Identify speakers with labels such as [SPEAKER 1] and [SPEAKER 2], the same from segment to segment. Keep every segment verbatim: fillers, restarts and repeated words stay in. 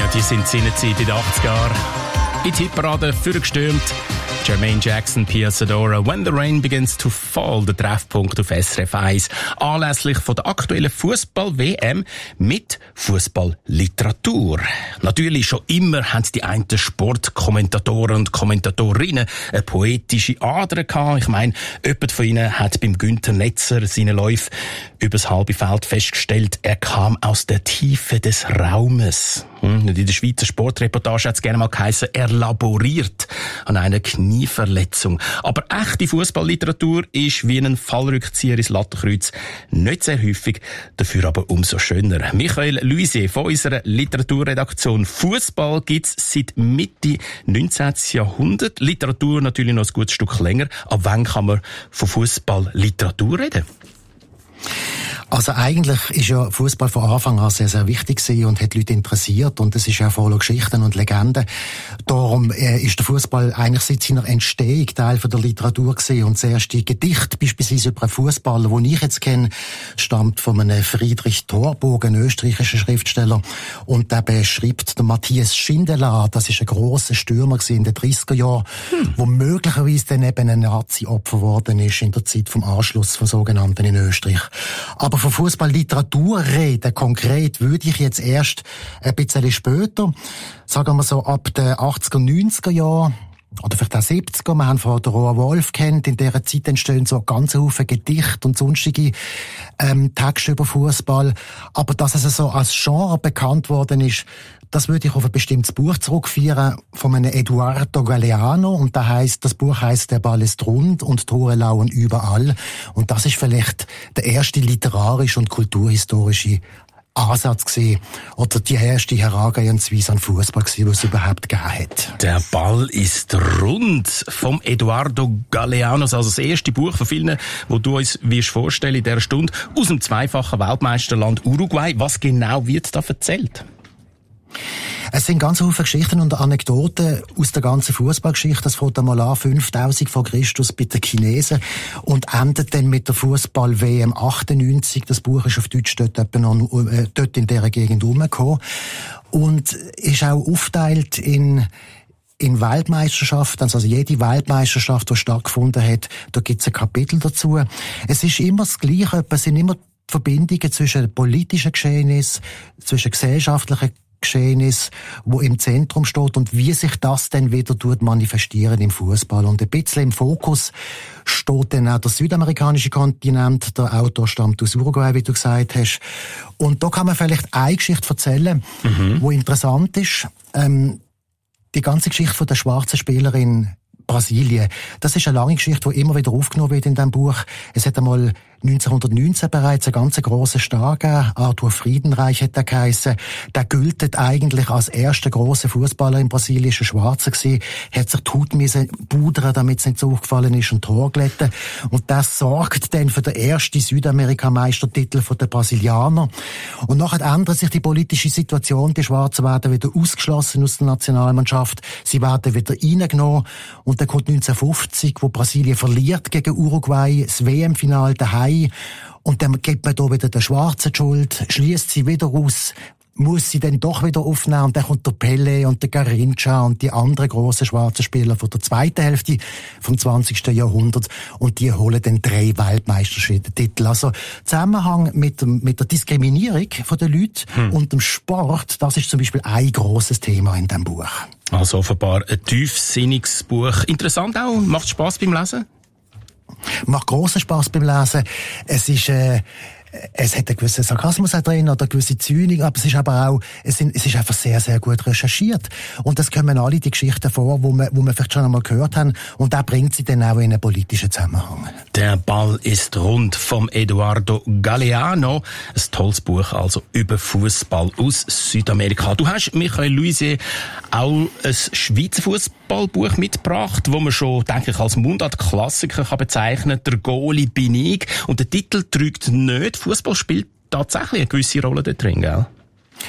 [SPEAKER 1] die sind seinerzeit in den achtziger Jahren in die Hitparade vorgestürmt. Jermaine Jackson, Pia Zadora, When the Rain Begins to Fall, der Treffpunkt auf S R F eins, anlässlich von der aktuellen Fußball-W M mit Fußballliteratur. Natürlich schon immer haben die einen Sportkommentatoren und Kommentatorinnen eine poetische Ader gehabt. Ich meine, jemand von ihnen hat beim Günther Netzer seinen Lauf übers halbe Feld festgestellt, er kam aus der Tiefe des Raumes. In der Schweizer Sportreportage hat es gerne mal geheissen, er laboriert an einer Knieverletzung. Aber echte Fußballliteratur ist wie ein Fallrückzieher ins Lattenkreuz nicht sehr häufig, dafür aber umso schöner. Michael Luisier von unserer Literaturredaktion. Fußball gibt's seit Mitte neunzehnten. Jahrhundert. Literatur natürlich noch ein gutes Stück länger. Ab wann kann man von Fußballliteratur reden?
[SPEAKER 2] Also eigentlich ist ja Fußball von Anfang an sehr, sehr wichtig gewesen und hat Leute interessiert und es ist ja voller Geschichten und Legenden. Darum äh, ist der Fußball eigentlich seit seiner Entstehung Teil von der Literatur gewesen und das erste Gedicht beispielsweise über einen Fußballer, den ich jetzt kenne, stammt von einem Friedrich Thorburg, einem österreichischen Schriftsteller, und der beschreibt der Matthias Schindler. Das ist ein grosser Stürmer gewesen in den dreissiger Jahren, hm. wo möglicherweise dann eben ein Nazi-Opfer geworden ist in der Zeit vom Anschluss von sogenannten in Österreich. Aber von Fußballliteratur reden, konkret, würde ich jetzt erst ein bisschen später, sagen wir so ab den achtziger, neunziger Jahren, oder vielleicht auch siebziger. Wir haben vorhin den Roar Wolf kennt. In dieser Zeit entstehen so ganz Haufen Gedichte und sonstige ähm, Texte über Fußball. Aber dass es so als Genre bekannt worden ist, das würde ich auf ein bestimmtes Buch zurückführen von einem Eduardo Galeano. Und da heisst, das Buch heisst «Der Ball ist rund und Tore lauern überall». Und das ist vielleicht der erste literarische und kulturhistorische Ansatz gewesen, oder die erste Herangehensweise an Fußball gewesen, was es überhaupt gegeben hat.
[SPEAKER 1] Der Ball ist rund vom Eduardo Galeano, also das erste Buch von vielen, wo du uns wirst vorstellen in dieser Stunde, aus dem zweifachen Weltmeisterland Uruguay. Was genau wird da erzählt?
[SPEAKER 2] Es sind ganz viele Geschichten und Anekdoten aus der ganzen Fußballgeschichte. Das fängt einmal an, fünftausend vor Christus bei den Chinesen und endet dann mit der Fußball-W M achtundneunzig. Das Buch ist auf Deutsch dort, noch, äh, dort in dieser Gegend rumgekommen. Und ist auch aufgeteilt in in Weltmeisterschaften, also jede Weltmeisterschaft, die stattgefunden hat, da gibt es ein Kapitel dazu. Es ist immer das Gleiche, es sind immer Verbindungen zwischen politischen Geschehnissen, zwischen gesellschaftlichen Geschehnis, wo im Zentrum steht und wie sich das dann wieder tut manifestieren im Fußball. Und ein bisschen im Fokus steht dann auch der südamerikanische Kontinent. Der Autor stammt aus Uruguay, wie du gesagt hast. Und da kann man vielleicht eine Geschichte erzählen, mhm. wo interessant ist. Ähm, die ganze Geschichte von der schwarzen Spielerin Brasilien. Das ist eine lange Geschichte, die immer wieder aufgenommen wird in diesem Buch. Es hat einmal neunzehnhundertneunzehn bereits einen ganz grossen Star gegeben. Arthur Friedenreich hat er geheissen. Der gültet eigentlich als erster grosser Fußballer in Brasilien, ist ein Schwarzer gewesen, hat sich die Haut müssen pudern, damit es nicht so aufgefallen ist, und Tor glätten. Und das sorgt dann für den ersten Südamerika-Meistertitel der Brasilianer. Und nachher ändert sich die politische Situation. Die Schwarzen werden wieder ausgeschlossen aus der Nationalmannschaft. Sie werden wieder reingenommen. Und dann kommt neunzehnhundertfünfzig, wo Brasilien verliert gegen Uruguay, das W M-Final daheim. Und dann gibt man da wieder der Schwarzen die Schuld, schließt sie wieder raus, muss sie dann doch wieder aufnehmen, und dann kommt der Pelé und der Garrincha und die anderen grossen schwarzen Spieler von der zweiten Hälfte vom zwanzigsten Jahrhundert, und die holen dann drei Weltmeistertitel. Also Zusammenhang mit, dem, mit der Diskriminierung der Leute hm. und dem Sport, das ist zum Beispiel ein grosses Thema in diesem Buch.
[SPEAKER 1] Also offenbar ein tiefsinniges Buch. Interessant auch, macht Spass beim Lesen?
[SPEAKER 2] Macht grossen Spass beim Lesen. Es ist, äh, es hat einen gewissen Sarkasmus auch drin oder eine gewisse Zynik, aber es ist aber auch, es, sind, es ist einfach sehr, sehr gut recherchiert. Und es kommen alle die Geschichten vor, wo wir, wo wir vielleicht schon einmal gehört haben, und da bringt sie dann auch in einen politischen Zusammenhang.
[SPEAKER 1] Der Ball ist rund vom Eduardo Galeano. Ein tolles Buch also über Fußball aus Südamerika. Du hast, Michael Luisier, auch ein Schweizer Fußballbuch mitgebracht, wo man schon, denke ich, als Mundart-Klassiker kann bezeichnen. Der Goalie bin ich. Und der Titel trügt nicht. Fußball spielt tatsächlich eine gewisse Rolle da drin, gell?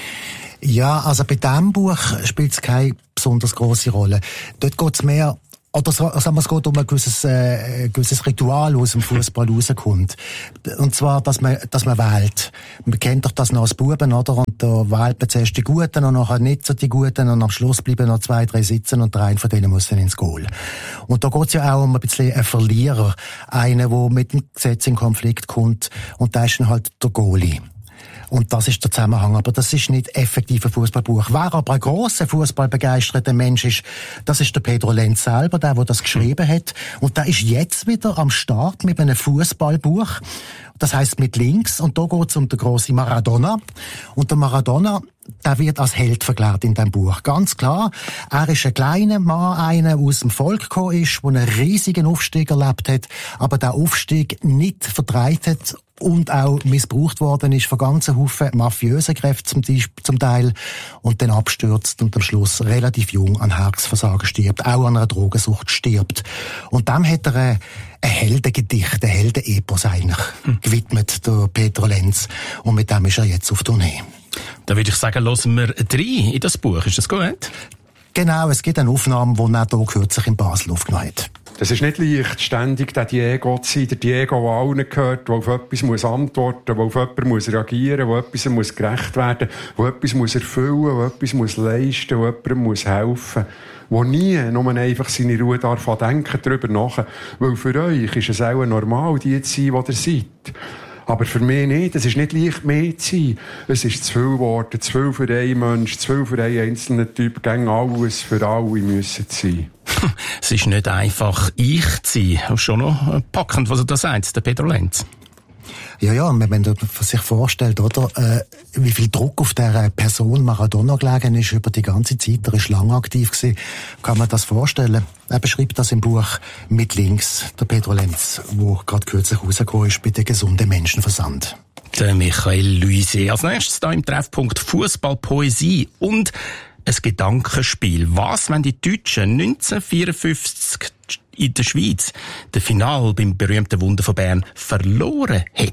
[SPEAKER 2] Ja, also bei diesem Buch spielt es keine besonders grosse Rolle. Dort geht es mehr Oder sagen wir, es geht um ein gewisses, äh, ein gewisses Ritual, das aus dem Fußball rauskommt. Und zwar, dass man, dass man wählt. Man kennt doch das noch als Buben, oder? Und da wählt man zuerst die Guten und nachher nicht so die Guten und am Schluss bleiben noch zwei, drei sitzen und der eine von denen muss dann ins Goal. Und da geht es ja auch um ein bisschen einen Verlierer. Einen, der mit dem Gesetz in Konflikt kommt. Und da ist dann halt der Goalie. Und das ist der Zusammenhang. Aber das ist nicht effektiv ein Fußballbuch. Wer aber ein grosser fußballbegeisterter Mensch ist, das ist der Pedro Lenz selber, der, der das geschrieben hat. Und der ist jetzt wieder am Start mit einem Fußballbuch. Das heisst mit Links. Und da geht es um den grossen Maradona. Und der Maradona, der wird als Held verklärt in diesem Buch. Ganz klar. Er ist ein kleiner Mann, einer, der aus dem Volk gekommen ist, der einen riesigen Aufstieg erlebt hat, aber der Aufstieg nicht vertreibt hat und auch missbraucht worden ist von ganzen Haufen mafiösen Kräften zum, zum Teil und dann abstürzt und am Schluss relativ jung an Herzversagen stirbt, auch an einer Drogensucht stirbt. Und dem hat er ein, ein Heldengedicht, ein Heldenepos eigentlich hm. gewidmet, der Pedro Lenz. Und mit dem ist er jetzt auf Tournee.
[SPEAKER 1] Da würde ich sagen, hören wir rein in das Buch. Ist das gut?
[SPEAKER 2] Genau, es gibt eine Aufnahme, die er hier kürzlich in Basel aufgenommen hat.
[SPEAKER 3] Es ist nicht leicht, ständig der Diego zu sein, der Diego, der allen gehört, der auf etwas muss antworten, der auf jemanden muss reagieren muss, der etwas muss gerecht werden muss, der etwas muss erfüllen, der etwas muss leisten, der jemandem muss helfen, der nie nur einfach seine Ruhe darf denken, darüber nach. Weil für euch ist es auch normal, die zu sein, die ihr seid. Aber für mich nicht. Es ist nicht leicht, mehr zu sein. Es ist zu viel Worte, zu viel für einen Mensch, zu viel für einen einzelnen Typ. Gegen alles für alle müssen sein.
[SPEAKER 1] Es ist nicht einfach, ich zu sein. Schon noch packend, was er da sagt, der Pedro Lenz.
[SPEAKER 2] Ja, ja, wenn man sich vorstellt, oder, äh, wie viel Druck auf der Person Maradona gelegen ist über die ganze Zeit, er ist lange aktiv gewesen, kann man das vorstellen. Er beschreibt das im Buch mit Links, der Pedro Lenz, wo gerade kürzlich rausgekommen ist bei der gesunden Menschenversand.
[SPEAKER 1] Der Michael Luise. Als nächstes da im Treffpunkt Fußballpoesie und ein Gedankenspiel. Was, wenn die Deutschen neunzehnhundertvierundfünfzig in der Schweiz das Finale beim berühmten Wunder von Bern verloren hätten?